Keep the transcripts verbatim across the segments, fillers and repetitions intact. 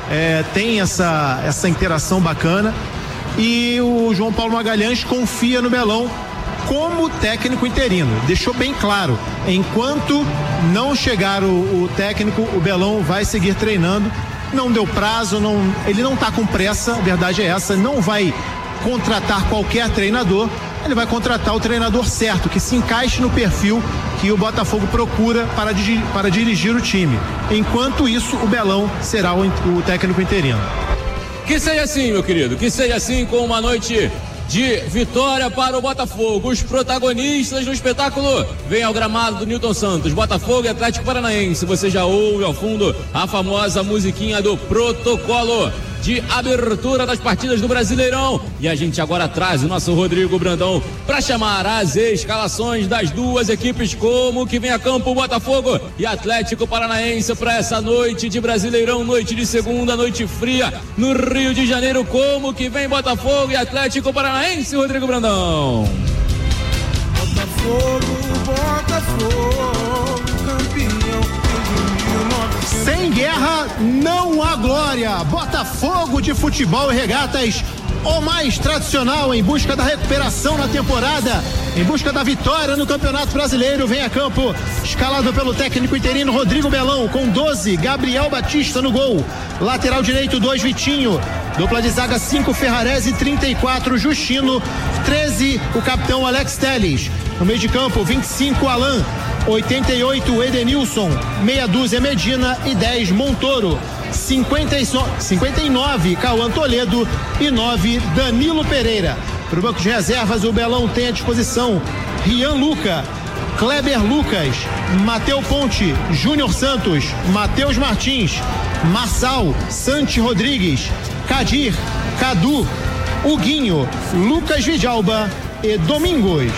é, tem essa, essa interação bacana. E o João Paulo Magalhães confia no Belão como técnico interino. Deixou bem claro, enquanto não chegar o, o técnico, o Belão vai seguir treinando. Não deu prazo, não, ele não está com pressa, a verdade é essa, não vai contratar qualquer treinador, ele vai contratar o treinador certo, que se encaixe no perfil que o Botafogo procura para, para dirigir o time. Enquanto isso, o Belão será o, o técnico interino. Que seja assim, meu querido, que seja assim, com uma noite de vitória para o Botafogo. Os protagonistas do espetáculo vêm ao gramado do Newton Santos, Botafogo e Atlético Paranaense. Você já ouve ao fundo a famosa musiquinha do protocolo de abertura das partidas do Brasileirão. E a gente agora traz o nosso Rodrigo Brandão para chamar as escalações das duas equipes, como que vem a campo Botafogo e Atlético Paranaense para essa noite de Brasileirão, noite de segunda, noite fria no Rio de Janeiro. Como que vem Botafogo e Atlético Paranaense, Rodrigo Brandão? Botafogo, Botafogo, campeão. Sem guerra, não há glória. Botafogo de Futebol e Regatas, o mais tradicional, em busca da recuperação na temporada, em busca da vitória no Campeonato Brasileiro, vem a campo, escalado pelo técnico interino Rodrigo Belão, com doze, Gabriel Batista no gol. Lateral direito, dois, Vitinho. Dupla de zaga, cinco, Ferrarese, trinta e quatro, Justino. treze, o capitão Alex Telles. No meio de campo, vinte e cinco, Alan. oitenta e oito, Edenilson. Meia dúzia, Medina. E dez, Montoro. cinquenta e nove, Cauã Toledo. E nove, Danilo Pereira. Para o banco de reservas, o Belão tem à disposição Rian Luca, Kleber Lucas, Mateu Ponte, Júnior Santos, Matheus Martins, Marçal, Santi Rodrigues, Cadir, Cadu, Huguinho, Lucas Vidalba e Domingos.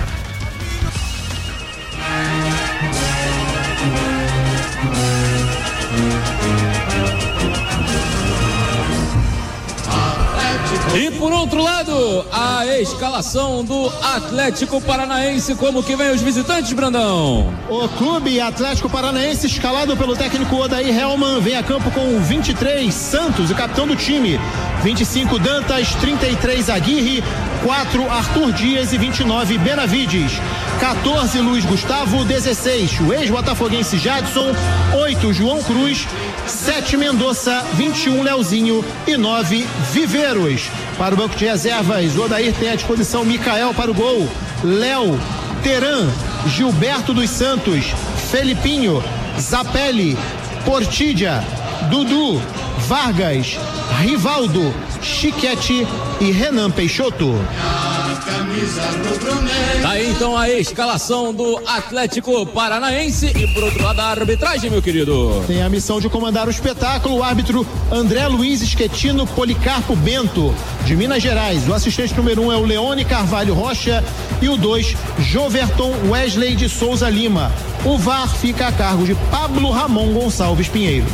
E por outro lado, a escalação do Atlético Paranaense, como que vem os visitantes, Brandão? O clube Atlético Paranaense, escalado pelo técnico Odair Hellmann, vem a campo com vinte e três, Santos, o capitão do time. vinte e cinco, Dantas. trinta e três, Aguirre. quatro, Arthur Dias. E vinte e nove, Benavides. quatorze, Luiz Gustavo. dezesseis, o ex-botafoguense Jadson. oito, João Cruz. sete, Mendonça. vinte e um, Leozinho. E nove, Viveiros. Para o banco de reservas, o Odair tem à disposição Micael para o gol, Léo, Teran, Gilberto dos Santos, Felipinho, Zapelli, Portídia, Dudu, Vargas, Rivaldo, Chiquete e Renan Peixoto. Tá aí então a escalação do Atlético Paranaense. E por outro lado, a arbitragem, meu querido. Tem a missão de comandar o espetáculo o árbitro André Luiz Schettino Policarpo Bento, de Minas Gerais. O assistente número um é o Leone Carvalho Rocha e o dois, Joverton Wesley de Souza Lima. O V A R fica a cargo de Pablo Ramon Gonçalves Pinheiro.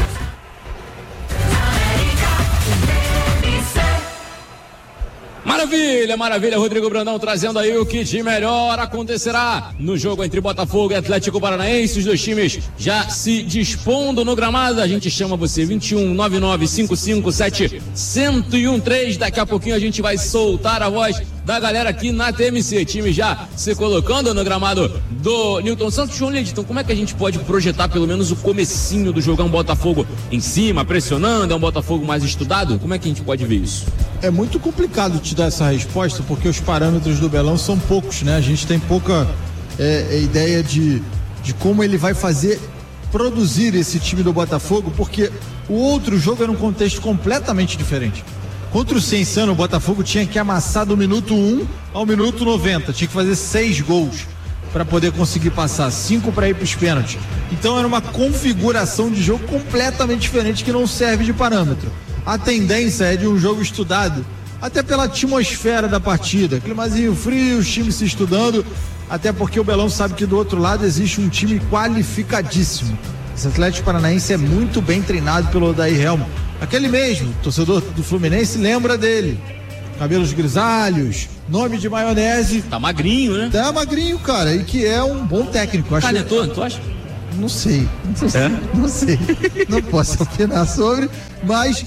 Maravilha, maravilha, Rodrigo Brandão trazendo aí o que de melhor acontecerá no jogo entre Botafogo e Atlético Paranaense. Os dois times já se dispondo no gramado. A gente chama você vinte e um, nove nove cinco cinco sete, um zero um três. Daqui a pouquinho a gente vai soltar a voz da galera aqui na T M C. Time já se colocando no gramado do Newton Santos. João Ledton, como é que a gente pode projetar pelo menos o comecinho do jogo? É um Botafogo em cima, pressionando? É um Botafogo mais estudado? Como é que a gente pode ver isso? É muito complicado te dar essa resposta, porque os parâmetros do Belão são poucos, né? A gente tem pouca é, é, ideia de, de como ele vai fazer produzir esse time do Botafogo, porque o outro jogo era um contexto completamente diferente. Contra o Cienciano, o Botafogo tinha que amassar do minuto um ao minuto noventa, tinha que fazer seis gols para poder conseguir passar, cinco para ir para os pênaltis. Então era uma configuração de jogo completamente diferente que não serve de parâmetro. A tendência é de um jogo estudado, até pela atmosfera da partida, climazinho frio, os times se estudando, até porque o Belão sabe que do outro lado existe um time qualificadíssimo. Esse Atlético Paranaense é muito bem treinado pelo Odair Hellmann. Aquele mesmo, torcedor do Fluminense lembra dele. Cabelos grisalhos, nome de maionese. Tá magrinho, né? Tá magrinho, cara, e que é um bom técnico. Acho Canetou, que... tu acha? Não sei. Não sei. É? Não sei. Não posso opinar sobre, mas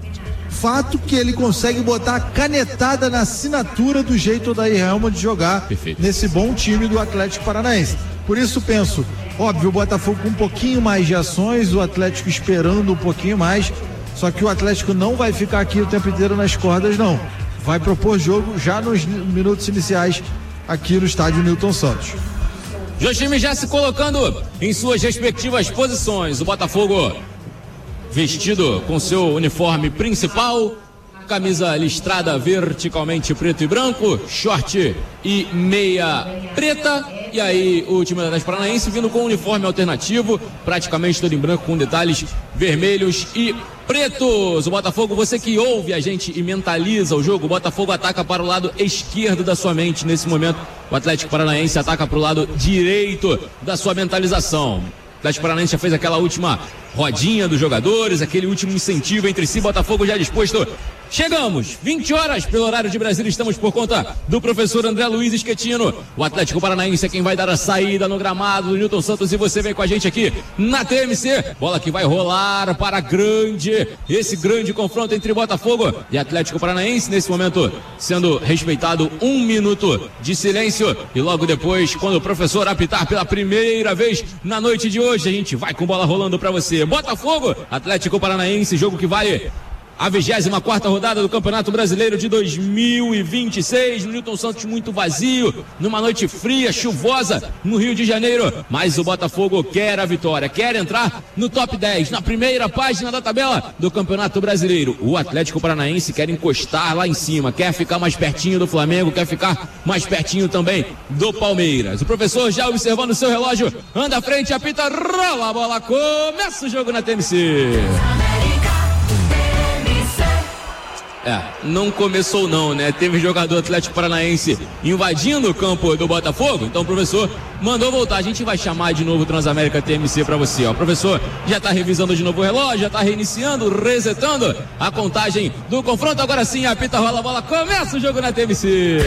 fato que ele consegue botar a canetada na assinatura do jeito da Helma de jogar. Perfeito. Nesse bom time do Atlético Paranaense. Por isso penso, óbvio, o Botafogo com um pouquinho mais de ações, o Atlético esperando um pouquinho mais, só que o Atlético não vai ficar aqui o tempo inteiro nas cordas, não. Vai propor jogo já nos minutos iniciais aqui no estádio Newton Santos. Os times já se colocando em suas respectivas posições. O Botafogo vestido com seu uniforme principal, camisa listrada verticalmente preto e branco, short e meia preta. E aí o time do Atlético Paranaense vindo com um uniforme alternativo, praticamente todo em branco com detalhes vermelhos e pretos. O Botafogo, você que ouve a gente e mentaliza o jogo, o Botafogo ataca para o lado esquerdo da sua mente nesse momento. O Atlético Paranaense ataca para o lado direito da sua mentalização. O Atlético Paranaense já fez aquela última rodinha dos jogadores, aquele último incentivo entre si, Botafogo já disposto. Chegamos, vinte horas pelo horário de Brasília, estamos por conta do professor André Luiz Schettino. O Atlético Paranaense é quem vai dar a saída no gramado do Newton Santos e você vem com a gente aqui na T M C. Bola que vai rolar para grande, esse grande confronto entre Botafogo e Atlético Paranaense. Nesse momento sendo respeitado um minuto de silêncio e logo depois, quando o professor apitar pela primeira vez na noite de hoje, a gente vai com bola rolando para você. Botafogo, Atlético Paranaense, jogo que vale a vigésima quarta rodada do Campeonato Brasileiro de dois mil e vinte e seis, no Newton Santos muito vazio, numa noite fria, chuvosa no Rio de Janeiro, mas o Botafogo quer a vitória, quer entrar no top dez, na primeira página da tabela do Campeonato Brasileiro. O Atlético Paranaense quer encostar lá em cima, quer ficar mais pertinho do Flamengo, quer ficar mais pertinho também do Palmeiras. O professor já observando o seu relógio, anda à frente, apita, rola a bola, começa o jogo na T M C. É, não começou não, né? Teve jogador Atlético Paranaense invadindo o campo do Botafogo, então o professor mandou voltar. A gente vai chamar de novo o Transamérica T M C pra você, ó. O professor já tá revisando de novo o relógio, já tá reiniciando, resetando a contagem do confronto. Agora sim, apita, rola a bola, começa o jogo na T M C.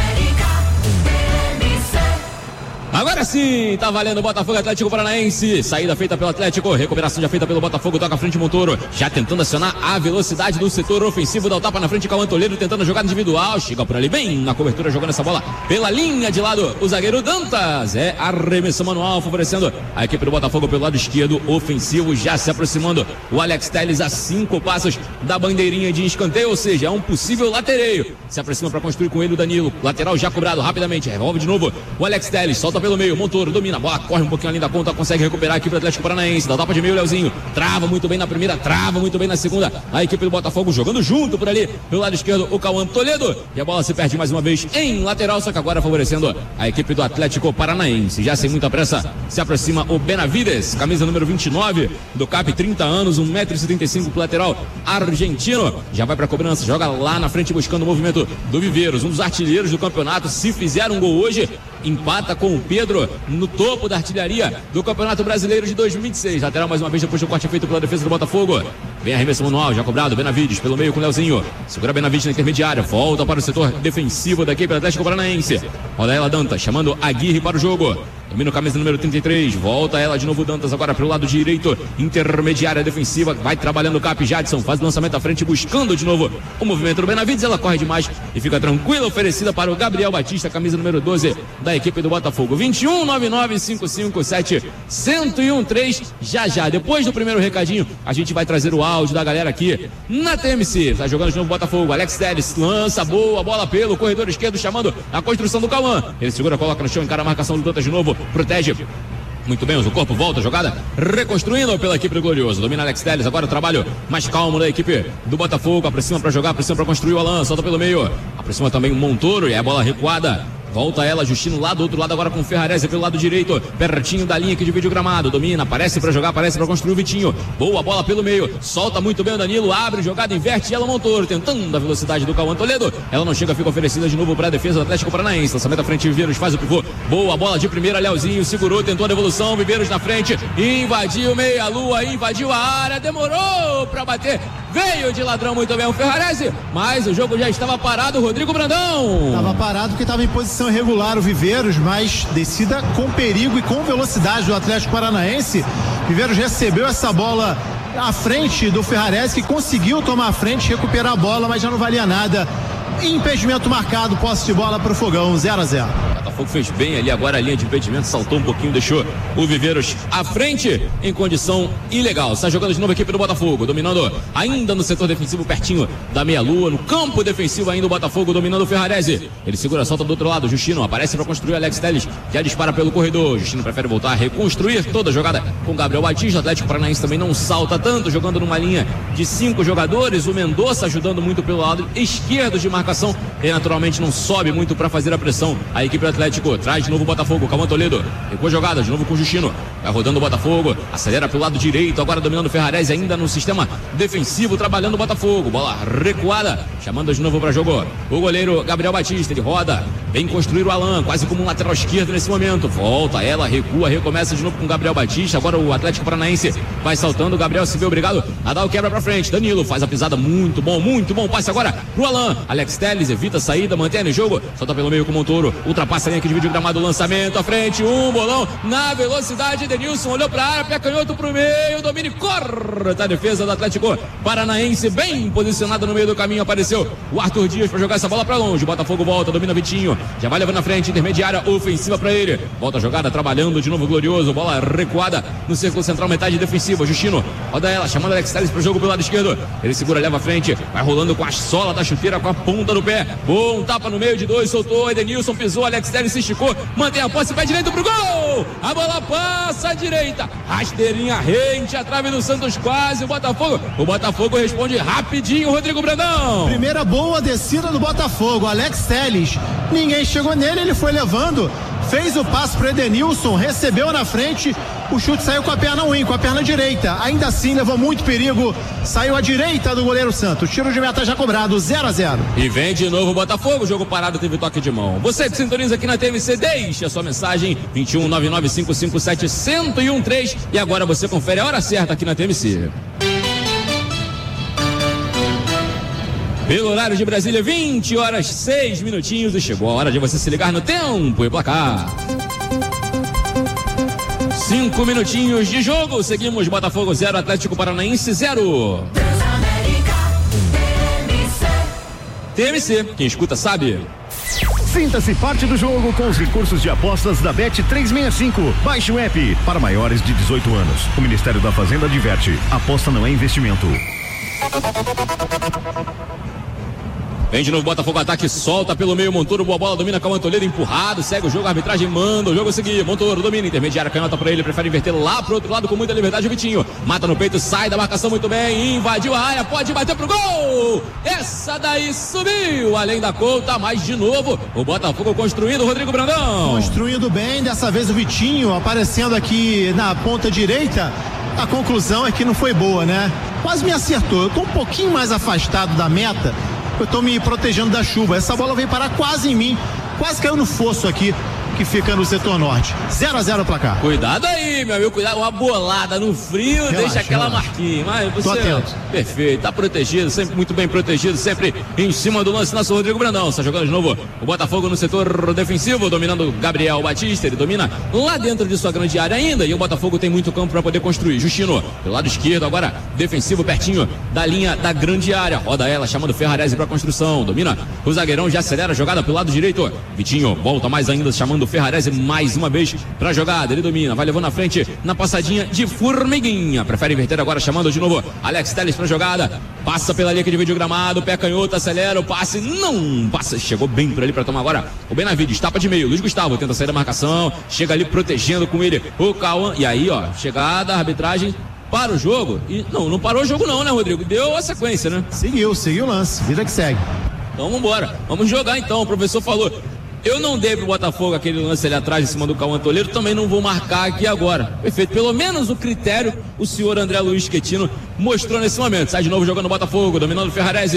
Agora sim, tá valendo o Botafogo, Atlético Paranaense, saída feita pelo Atlético, recuperação já feita pelo Botafogo, toca à frente Montoro, já tentando acionar a velocidade do setor ofensivo, dá o tapa na frente com o Toledo, tentando jogar individual, chega por ali bem na cobertura, jogando essa bola pela linha de lado, o zagueiro Dantas, é arremesso manual, favorecendo a equipe do Botafogo pelo lado esquerdo, ofensivo, já se aproximando, o Alex Telles a cinco passos da bandeirinha de escanteio, ou seja, é um possível latereio, se aproxima para construir com ele o Danilo, lateral já cobrado rapidamente, revolve de novo, o Alex Telles, solta pelo meio, Montoro domina a bola, corre um pouquinho além da conta, consegue recuperar aqui para o Atlético Paranaense, dá tapa de meio, Leozinho, trava muito bem na primeira, trava muito bem na segunda, a equipe do Botafogo jogando junto por ali, pelo lado esquerdo, o Cauã Toledo, e a bola se perde mais uma vez em lateral, só que agora favorecendo a equipe do Atlético Paranaense, já sem muita pressa, se aproxima o Benavides, camisa número vinte e nove, do C A P, trinta anos, um metro e setenta e cinco pro lateral argentino, já vai para a cobrança, joga lá na frente buscando o movimento do Viveiros, um dos artilheiros do campeonato, se fizer um gol hoje, empata com o Pedro no topo da artilharia do Campeonato Brasileiro de dois mil e vinte e seis. Lateral mais uma vez depois do corte feito pela defesa do Botafogo. Vem arremesso manual, já cobrado, Benavides pelo meio com o Leozinho. Segura Benavides na intermediária, volta para o setor defensivo da equipe do Atlético Paranaense. Roda ela Dantas, chamando Aguirre para o jogo. Domina o camisa número trinta e três, volta ela de novo Dantas agora pelo lado direito, intermediária defensiva, vai trabalhando o Cap, Jadson faz o lançamento à frente, buscando de novo o movimento do Benavides, ela corre demais e fica tranquila, oferecida para o Gabriel Batista, camisa número doze da equipe do Botafogo. Vinte e um, nove nove cinco cinco sete, zero um três, já já, depois do primeiro recadinho, a gente vai trazer o áudio da galera aqui na T M C, tá jogando de novo o Botafogo, Alex Telles lança boa bola pelo corredor esquerdo, chamando a construção do Cauã, ele segura, coloca no chão, encara a marcação do Dantas de novo, protege muito bem, usa o corpo, volta a jogada, reconstruindo pela equipe do Glorioso, domina Alex Telles, agora o trabalho mais calmo da equipe do Botafogo, aproxima para jogar, aproxima para construir o Alan, solta pelo meio, aproxima também o Montoro e a bola recuada, volta ela, Justino lá do outro lado agora com o Ferrarese pelo lado direito, pertinho da linha que divide o gramado, domina, aparece para jogar, aparece para construir o Vitinho, boa bola pelo meio, solta muito bem o Danilo, abre jogada, inverte ela o Montoro, tentando a velocidade do Cauã Toledo, ela não chega, fica oferecida de novo para a defesa do Atlético Paranaense, lançamento à frente, Viveiros faz o pivô, boa bola de primeira, Leozinho segurou, tentou a devolução, Viveiros na frente, invadiu meia lua, invadiu a área, demorou para bater, veio de ladrão muito bem o Ferrarese, mas o jogo já estava parado, Rodrigo Brandão. Estava parado porque estava em posição irregular o Viveiros, mas descida com perigo e com velocidade do Atlético Paranaense. Viveiros recebeu essa bola à frente do Ferrarese, que conseguiu tomar a frente, recuperar a bola, mas já não valia nada. Impedimento marcado, posse de bola para o Fogão, zero a zero. O Botafogo fez bem ali, agora a linha de impedimento saltou um pouquinho, deixou o Viveiros à frente em condição ilegal. Está jogando de novo a equipe do Botafogo, dominando ainda no setor defensivo, pertinho da meia-lua, no campo defensivo ainda o Botafogo dominando o Ferrarese. Ele segura a solta do outro lado, Justino aparece para construir, Alex Telles já dispara pelo corredor. Justino prefere voltar a reconstruir toda a jogada com Gabriel Batista. O Atlético Paranaense também não salta tanto, jogando numa linha de cinco jogadores. O Mendonça ajudando muito pelo lado esquerdo de marcação. E naturalmente não sobe muito para fazer a pressão. A equipe do Atlético traz de novo o Botafogo. Calma Toledo, recua jogada de novo com o Justino. Vai rodando o Botafogo, acelera pelo lado direito, agora dominando o Ferrarese ainda no sistema defensivo, trabalhando o Botafogo. Bola recuada, chamando de novo para jogo o goleiro Gabriel Batista. Ele roda, vem construir o Alan, quase como um lateral esquerdo nesse momento. Volta ela, recua, recomeça de novo com o Gabriel Batista. Agora o Atlético Paranaense vai saltando. O Gabriel se vê obrigado a dar o quebra para frente. Danilo faz a pisada, muito bom, muito bom. Passe agora pro Alan. Alex Telles evita a saída, mantém no jogo, solta pelo meio com o Montoro, ultrapassa a linha que divide o gramado, lançamento à frente, um bolão na velocidade. Denilson olhou para a área, pé canhoto pro meio, domínio, corta a defesa do Atlético Paranaense, bem posicionado no meio do caminho. Apareceu o Arthur Dias para jogar essa bola para longe. Botafogo volta, domina Vitinho, já vai levando na frente, intermediária ofensiva para ele. Volta a jogada, trabalhando de novo Glorioso, bola recuada no círculo central, metade defensiva. Justino roda ela, chamando Alex Telles para o jogo pelo lado esquerdo. Ele segura, leva à frente, vai rolando com a sola da chuteira, com a ponta do pé. Bom, tapa no meio de dois, soltou. Edenilson pisou, Alex Telles se esticou, mantém a posse, pé direito pro gol. A bola passa à direita, rasteirinha rente, a trave do Santos quase. O Botafogo, o Botafogo responde rapidinho, Rodrigo Brandão. Primeira boa descida do Botafogo, Alex Telles. Ninguém chegou nele, ele foi levando. Fez o passe para Edenilson, recebeu na frente, o chute saiu com a perna ruim, com a perna direita. Ainda assim levou muito perigo, saiu à direita do goleiro Santos. Tiro de meta já cobrado, zero a zero. E vem de novo o Botafogo, jogo parado, teve toque de mão. Você que sintoniza aqui na T M C, deixa a sua mensagem vinte e um, nove nove cinco cinco sete, zero zero um três e agora você confere a hora certa aqui na T M C. Pelo horário de Brasília, vinte horas, seis minutinhos e chegou a hora de você se ligar no tempo e placar. Cinco minutinhos de jogo, seguimos Botafogo zero, Atlético Paranaense zero. T M C, quem escuta sabe. Sinta-se parte do jogo com os recursos de apostas da Bet trezentos e sessenta e cinco. Baixe o app para maiores de dezoito anos. O Ministério da Fazenda adverte: aposta não é investimento. Vem de novo Botafogo, ataque, solta pelo meio, Montoro, boa bola, domina Calma Toledo, empurrado, segue o jogo, a arbitragem manda o jogo seguir. Montoro domina, intermediária, canhota pra ele, prefere inverter lá pro outro lado com muita liberdade. O Vitinho mata no peito, sai da marcação muito bem, invadiu a área, pode bater pro gol. Essa daí subiu além da conta, mas de novo o Botafogo construindo, Rodrigo Brandão. Construindo bem, dessa vez o Vitinho aparecendo aqui na ponta direita. A conclusão é que não foi boa, né? Quase me acertou, eu tô um pouquinho mais afastado da meta. Eu tô me protegendo da chuva. Essa bola veio parar quase em mim. Quase caiu no fosso aqui, que fica no setor norte. zero a zero o placar. Cuidado aí, meu amigo. Cuidado. Uma bolada no frio, relaxa, deixa aquela relaxa. marquinha. Mas você, tô atento. Perfeito. Tá protegido, sempre muito bem protegido. Sempre em cima do lance. Nosso Rodrigo Brandão. Está jogando de novo o Botafogo no setor defensivo, dominando Gabriel Batista. Ele domina lá dentro de sua grande área ainda. E o Botafogo tem muito campo para poder construir. Justino, pelo lado esquerdo, agora defensivo, pertinho da linha da grande área. Roda ela, chamando Ferrarese para construção. Domina o zagueirão, já acelera a jogada pelo lado direito. Vitinho volta mais ainda, chamando o Ferrarese mais uma vez para a jogada. Ele domina, vai levando na frente na passadinha de formiguinha. Prefere inverter agora, chamando de novo Alex Telles para a jogada. Passa pela linha que divide o gramado, pé canhoto, acelera o passe, não passa, chegou bem por ali para tomar agora o Benavides, tapa de meio. Luiz Gustavo tenta sair da marcação, chega ali protegendo com ele o Cauã. E aí, ó, chegada, arbitragem para o jogo. E não, não parou o jogo não, né, Rodrigo? Deu a sequência, né? Seguiu, seguiu o lance, vida que segue. Então vamos embora, vamos jogar então. O professor falou: eu não dei pro Botafogo aquele lance ali atrás, em cima do Cauã Toledo, também não vou marcar aqui agora. Perfeito, pelo menos o critério o senhor André Luiz Quetino mostrou nesse momento. Sai de novo jogando o Botafogo, dominando o Ferrarese.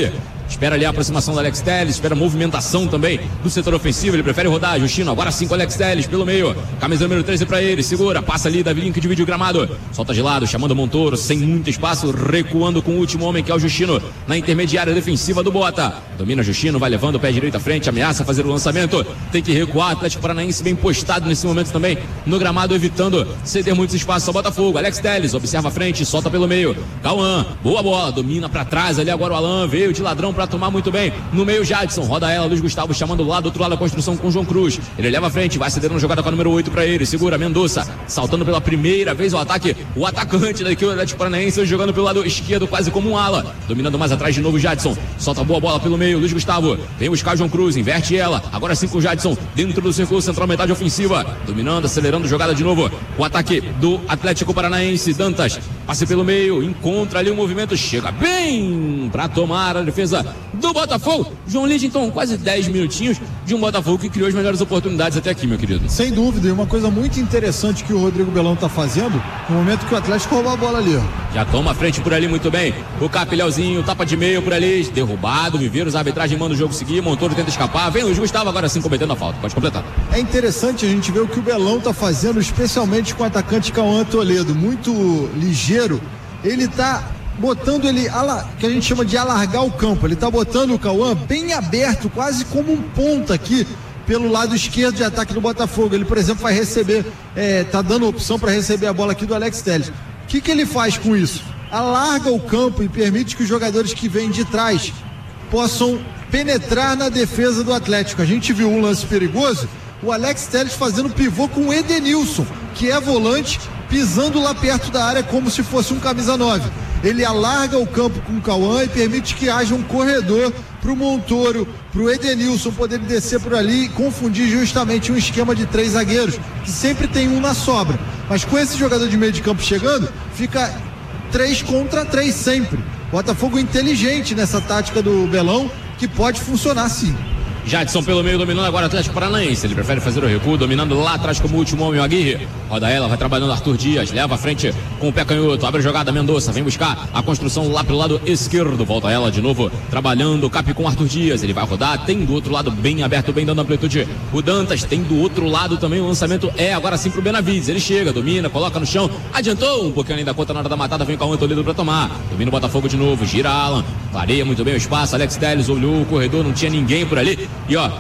espera ali a aproximação do Alex Telles, espera a movimentação também do setor ofensivo, ele prefere rodar, Justino, agora sim com o Alex Telles pelo meio, camisa número treze para ele, segura, passa ali, Davi Link divide o gramado, solta de lado, chamando o Montoro, sem muito espaço, recuando com o último homem que é o Justino, na intermediária defensiva do Bota, domina Justino, vai levando o pé direito à frente, ameaça fazer o lançamento, tem que recuar, Atlético Paranaense bem postado nesse momento também, no gramado, evitando ceder muitos espaços ao Botafogo, Alex Telles, observa a frente, solta pelo meio, Cauã, boa bola, domina para trás, ali agora o Alan, veio de ladrão para tomar muito bem, no meio Jadson, roda ela, Luiz Gustavo chamando do lado, do outro lado a construção com o João Cruz, ele leva a frente, vai cedendo na jogada com a número oito para ele, segura, Mendonça, saltando pela primeira vez o ataque, o atacante daqui, o Atlético Paranaense, jogando pelo lado esquerdo, quase como um ala, dominando mais atrás de novo Jadson, solta a boa bola pelo meio, Luiz Gustavo, vem buscar o João Cruz, inverte ela, agora sim com o Jadson, dentro do círculo central, metade ofensiva, dominando, acelerando jogada de novo, o ataque do Atlético Paranaense, Dantas, passe pelo meio, encontra ali o movimento, chega bem para tomar a defesa do Botafogo, João Lidington, quase dez minutinhos de um Botafogo que criou as melhores oportunidades até aqui, meu querido. Sem dúvida, e uma coisa muito interessante que o Rodrigo Belão tá fazendo, no momento que o Atlético roubou a bola ali, ó. Já toma a frente por ali muito bem, o Capilhãozinho, tapa de meio por ali, derrubado, Viveiros, a arbitragem manda o jogo seguir, Montoro tenta escapar, vem Luiz Gustavo agora sim cometendo a falta, pode completar. É interessante a gente ver o que o Belão tá fazendo, especialmente com o atacante Cauã Toledo, muito ligeiro, ele tá botando ele, que a gente chama de alargar o campo, ele tá botando o Cauã bem aberto, quase como um ponta aqui, pelo lado esquerdo de ataque do Botafogo. Ele, por exemplo, vai receber, é, tá dando opção para receber a bola aqui do Alex Telles. O que que ele faz com isso? Alarga o campo e permite que os jogadores que vêm de trás possam penetrar na defesa do Atlético. A gente viu um lance perigoso, o Alex Telles fazendo pivô com o Edenilson, que é volante, pisando lá perto da área como se fosse um camisa nove. Ele alarga o campo com o Cauã e permite que haja um corredor para o Montoro, para o Edenilson poder descer por ali e confundir justamente um esquema de três zagueiros, que sempre tem um na sobra. Mas com esse jogador de meio de campo chegando, fica três contra três sempre. Botafogo inteligente nessa tática do Belão, que pode funcionar sim. Jadson pelo meio, dominando agora o Atlético Paranaense. Ele prefere fazer o recuo, dominando lá atrás como último homem o Aguirre. Roda ela, vai trabalhando Arthur Dias, leva à frente com o pé canhoto, abre a jogada Mendonça, vem buscar a construção lá pelo lado esquerdo. Volta ela de novo, trabalhando o cap com Arthur Dias. Ele vai rodar, tem do outro lado bem aberto, bem dando amplitude. O Dantas tem do outro lado também, o lançamento é agora sim pro Benavides. Ele chega, domina, coloca no chão, adiantou um pouquinho além da conta na hora da matada, vem com o Toledo pra tomar. Domina o Botafogo de novo, gira Alan, clareia muito bem o espaço. Alex Telles olhou o corredor, não tinha ninguém por ali. E ó,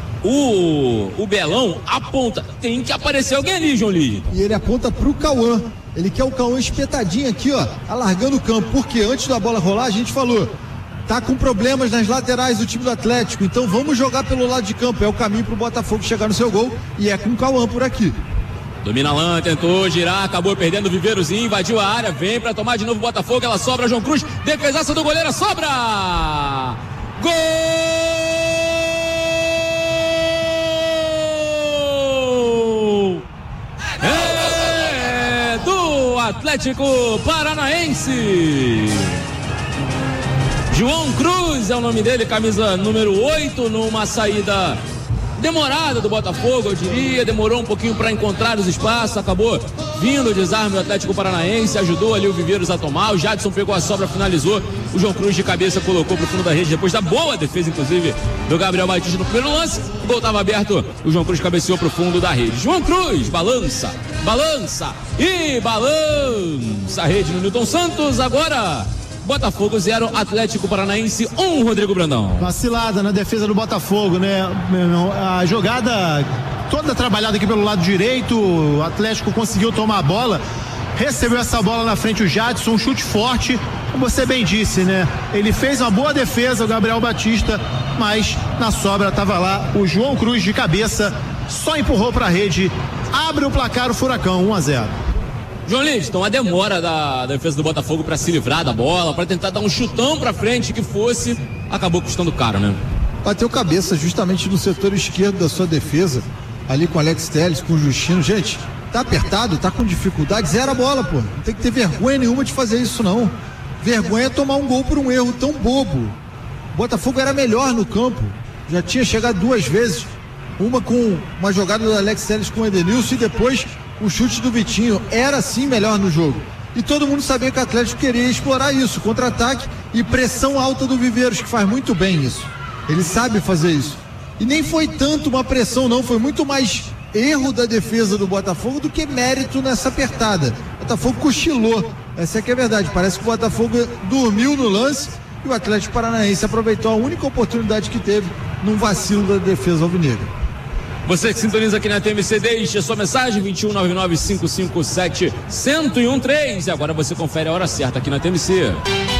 O, o Belão aponta, tem que aparecer alguém ali, João Lídio. E ele aponta pro Cauã, ele quer o Cauã espetadinho aqui, ó, alargando o campo, porque antes da bola rolar a gente falou, tá com problemas nas laterais do time do Atlético, então vamos jogar pelo lado de campo, é o caminho pro Botafogo chegar no seu gol, e é com o Cauã por aqui. Domina Alan, tentou girar, acabou perdendo o Viveirozinho, invadiu a área, vem pra tomar de novo o Botafogo, ela sobra, João Cruz, defesaça do goleiro, sobra! Gol! É do Atlético Paranaense. João Cruz é o nome dele, camisa número oito, numa saída demorada do Botafogo, eu diria, demorou um pouquinho para encontrar os espaços, acabou vindo o desarme do Atlético Paranaense, ajudou ali o Viveiros a tomar, o Jadson pegou a sobra, finalizou, o João Cruz de cabeça colocou pro fundo da rede, depois da boa defesa, inclusive, do Gabriel Batista no primeiro lance, o gol estava aberto, o João Cruz cabeceou pro fundo da rede. João Cruz, balança, balança e balança a rede no Newton Santos, agora Botafogo zero, Atlético Paranaense um, Rodrigo Brandão. Vacilada na defesa do Botafogo, né? A jogada toda trabalhada aqui pelo lado direito, o Atlético conseguiu tomar a bola, recebeu essa bola na frente o Jadson, um chute forte, como você bem disse, né? Ele fez uma boa defesa, o Gabriel Batista, mas na sobra estava lá o João Cruz de cabeça, só empurrou para a rede, abre o placar o Furacão, um a zero. João Lidton, a demora da, da defesa do Botafogo para se livrar da bola, para tentar dar um chutão para frente que fosse, acabou custando caro, né? Bateu cabeça justamente no setor esquerdo da sua defesa, ali com o Alex Telles, com o Justino. Gente, tá apertado, tá com dificuldade, zero a bola, pô. Não tem que ter vergonha nenhuma de fazer isso, não. Vergonha é tomar um gol por um erro tão bobo. O Botafogo era melhor no campo, já tinha chegado duas vezes, uma com uma jogada do Alex Telles com o Edenilson e depois o chute do Vitinho, era sim melhor no jogo. e todo mundo sabia que o Atlético queria explorar isso, contra-ataque e pressão alta do Viveiros, que faz muito bem isso. Ele sabe fazer isso. E nem foi tanto uma pressão não, foi muito mais erro da defesa do Botafogo do que mérito nessa apertada. O Botafogo cochilou, essa é que é a verdade. Parece que o Botafogo dormiu no lance e o Atlético Paranaense aproveitou a única oportunidade que teve num vacilo da defesa alvinegra. Você que sintoniza aqui na T M C, deixe a sua mensagem vinte e um, nove nove, cinco cinco sete, zero um três. E agora você confere a hora certa aqui na T M C.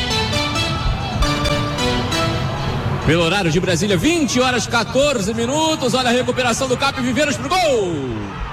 Pelo horário de Brasília, vinte horas, quatorze minutos. Olha a recuperação do Cap Viveiros pro gol.